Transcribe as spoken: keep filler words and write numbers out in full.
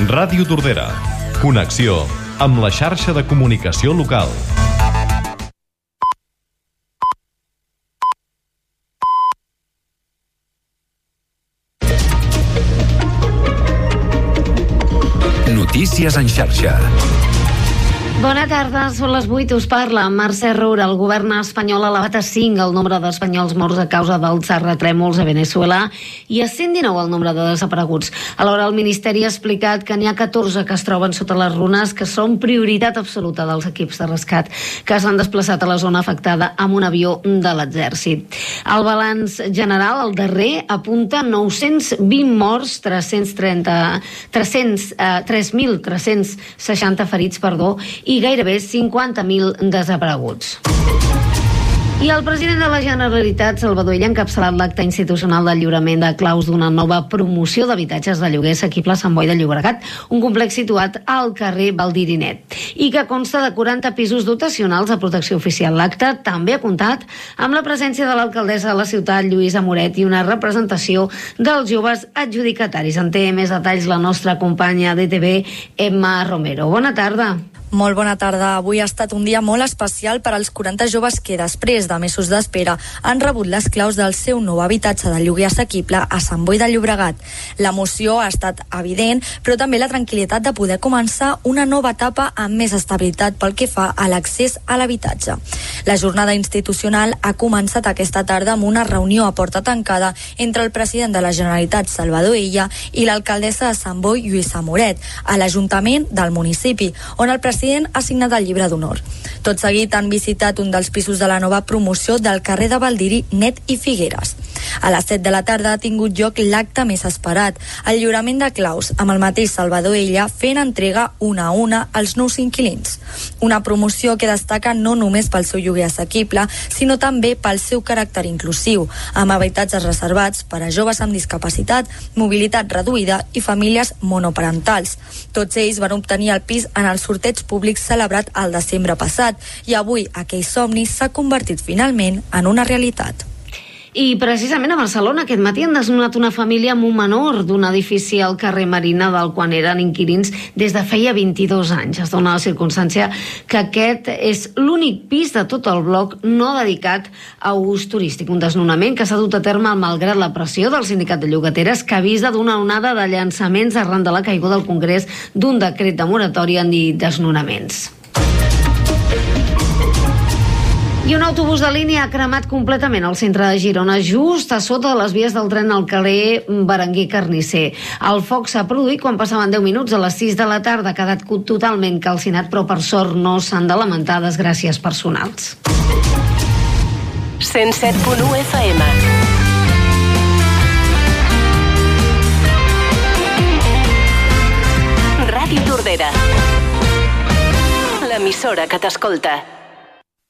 Ràdio Tordera. Connexió amb la xarxa de comunicació local. Notícies en xarxa. Bona tarda, són les vuit, us parla Mercè Roura. El govern espanyol ha elevat a cinc el nombre d'espanyols morts a causa dels terratrèmols a Veneçuela i a cent dinou el nombre de desapareguts. Alhora, el Ministeri ha explicat que n'hi ha catorze que es troben sota les runes, que són prioritat absoluta dels equips de rescat que s'han desplaçat a la zona afectada amb un avió de l'exèrcit. El balanç general, el darrer, apunta nou-cents vint morts, tres-cents trenta, tres-cents, eh, tres mil tres-cents seixanta ferits, perdó, i gairebé cinquanta mil desapareguts. I el president de la Generalitat, Salvador Illa, ha encapçalat l'acte institucional del lliurament de claus d'una nova promoció d'habitatges de lloguer assequible a Sant Boi de Llobregat, un complex situat al carrer Valdirinet, i que consta de quaranta pisos dotacionals de protecció oficial. L'acte també ha comptat amb la presència de l'alcaldessa de la ciutat, Lluïsa Moret, i una representació dels joves adjudicataris. En té més detalls la nostra companya d'E T V, Emma Romero. Bona tarda. Molt bona tarda. Avui ha estat un dia molt especial per als quaranta joves que, després de mesos d'espera, han rebut les claus del seu nou habitatge de lloguer assequible a Sant Boi de Llobregat. L'emoció ha estat evident, però també la tranquil·litat de poder començar una nova etapa amb més estabilitat pel que fa a l'accés a l'habitatge. La jornada institucional ha començat aquesta tarda amb una reunió a porta tancada entre el president de la Generalitat, Salvador Illa, i l'alcaldessa de Sant Boi, Lluïsa Moret, a l'Ajuntament del municipi, on el president ha signat el llibre d'honor. Tot seguit han visitat un dels pisos de la nova promoció del carrer de Valdiri, Net i Figueres. A les set de la tarda ha tingut lloc l'acte més esperat, el lliurament de claus, amb el mateix Salvador Illa fent entrega una a una als nous inquilins. Una promoció que destaca no només pel seu lloguer assequible, sinó també pel seu caràcter inclusiu, amb habitatges reservats per a joves amb discapacitat, mobilitat reduïda i famílies monoparentals. Tots ells van obtenir el pis en el sorteig públic celebrat al desembre passat i avui aquell somni s'ha convertit finalment en una realitat. I precisament a Barcelona aquest matí han desnonat una família amb un menor d'un edifici al carrer Marina, del quan eren inquilins des de feia vint-i-dos anys. Es dona la circumstància que aquest és l'únic pis de tot el bloc no dedicat a ús turístic. Un desnonament que s'ha dut a terme malgrat la pressió del sindicat de llogateres, que avisa d'una onada de llançaments arran de la caiguda del Congrés d'un decret de moratòria en desnonaments. I un autobús de línia ha cremat completament al centre de Girona, just a sota de les vies del tren al carrer Berenguer Carnisser. El foc s'ha produït quan passaven deu minuts a les sis de la tarda. Ha quedat totalment calcinat, però per sort no s'han de lamentar desgràcies personals. cent set punt u F M. Ràdio Tordera, l'emissora que t'escolta.